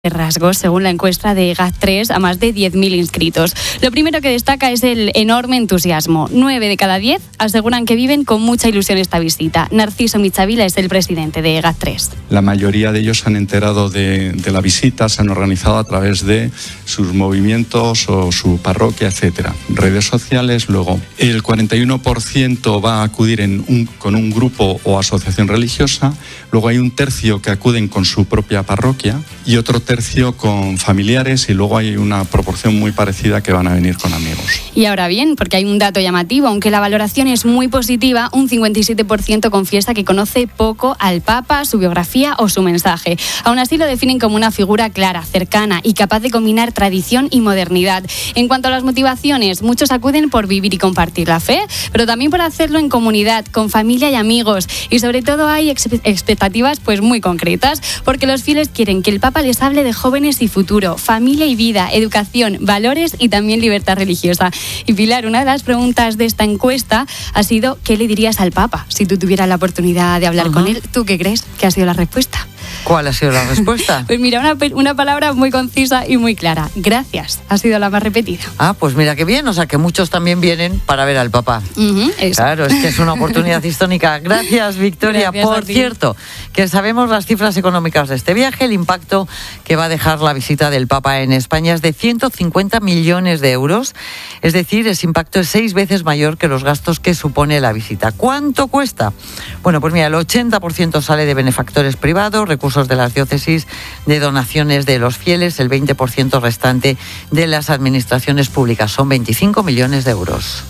rasgos, según la encuesta de GAT3, a más de 10.000 inscritos. Lo primero que destaca es el enorme entusiasmo. 9 de cada 10 aseguran que viven con mucha ilusión esta visita. Narciso Michavila es el presidente de GAT3. La mayoría de ellos se han enterado de la visita, se han organizado a través de sus movimientos o su parroquia, etcétera. Redes sociales, luego el 41% va a acudir con un grupo o asociación religiosa, luego hay un tercio que acuden con su propia parroquia y otro tercio con familiares y luego hay una proporción muy parecida que van a venir con amigos. Y ahora bien, porque hay un dato llamativo, aunque la valoración es muy positiva, un 57% confiesa que conoce poco al Papa, su biografía o su mensaje. Aún así lo definen como una figura clara, cercana y capaz de combinar tradición y modernidad. En cuanto a las motivaciones, muchos acuden por vivir y compartir la fe, pero también por hacerlo en comunidad, con familia y amigos. Y sobre todo hay expectativas pues muy concretas, porque los fieles quieren que el Papa les hable de jóvenes y futuro, familia y vida, educación, valores y también libertad religiosa. Y Pilar, una de las preguntas de esta encuesta ha sido ¿qué le dirías al Papa si tú tuvieras la oportunidad de hablar con él? ¿Tú qué crees que ha sido la respuesta? ¿Cuál ha sido la respuesta? Pues mira, una palabra muy concisa y muy clara. Gracias. Ha sido la más repetida. Ah, pues mira qué bien. O sea, que muchos también vienen para ver al Papa. Claro, es que es una oportunidad histórica. Gracias, Victoria. Gracias. Por cierto, que sabemos las cifras económicas de este viaje. El impacto que va a dejar la visita del Papa en España es de 150 millones de euros. Es decir, ese impacto es 6 veces mayor que los gastos que supone la visita. ¿Cuánto cuesta? Bueno, pues mira, el 80% sale de benefactores privados, recursos de las diócesis, de donaciones de los fieles, el 20% restante de las administraciones públicas. Son 25 millones de euros.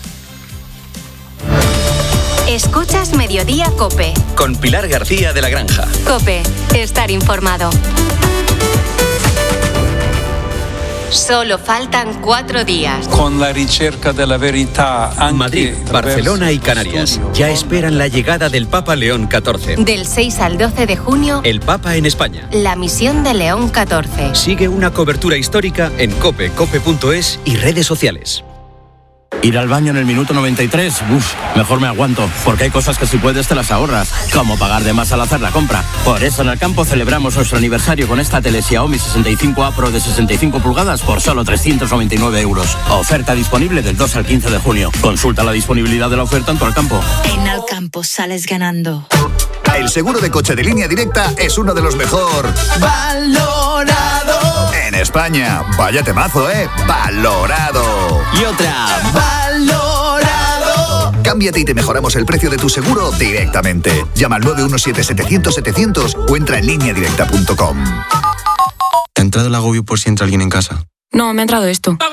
Escuchas Mediodía COPE. Con Pilar García de la Granja. COPE, estar informado. Solo faltan 4 días. Con la ricerca de la verità. Madrid, Barcelona y Canarias ya esperan la llegada del Papa León XIV. Del 6 al 12 de junio, El Papa en España. la misión de León XIV. Sigue una cobertura histórica en COPE, cope.es y redes sociales. Ir al baño en el minuto 93, mejor me aguanto, porque hay cosas que si puedes te las ahorras, como pagar de más al hacer la compra. Por eso en Alcampo celebramos nuestro aniversario con esta tele Xiaomi 65A Pro de 65 pulgadas por solo 399 euros. Oferta disponible del 2 al 15 de junio. Consulta la disponibilidad de la oferta en tu Alcampo. En Alcampo sales ganando. El seguro de coche de Línea Directa es uno de los mejor valorado en España. Vaya temazo, valorado. Y otra, valorado. Cámbiate y te mejoramos el precio de tu seguro directamente. Llama al 917-700-700 o entra en lineadirecta.com. ¿Te ha entrado el agobio por si entra alguien en casa? No, me ha entrado esto.